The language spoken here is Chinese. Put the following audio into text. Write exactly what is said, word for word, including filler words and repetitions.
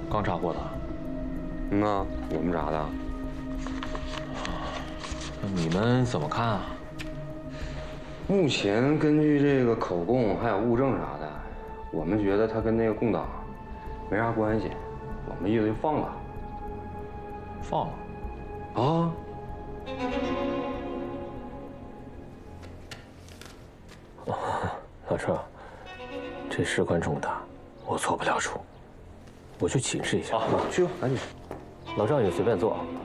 刚查获的。 嗯呐，我们查的。 那你们怎么看啊？ 目前根据这个口供还有物证啥的，我们觉得他跟那个共党没啥关系，我们意思就放了。 放了。 啊？ 老赵，这事关重大，我做不了主，我去请示一下。 啊，去吧，赶紧。 老赵，你随便坐。